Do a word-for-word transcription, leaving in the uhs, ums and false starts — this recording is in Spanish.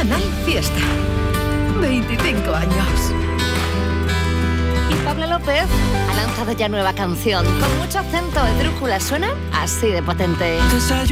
Canal Fiesta. veinticinco años. Y Pablo López ha lanzado ya nueva canción. Con mucho acento de drújula suena así de potente.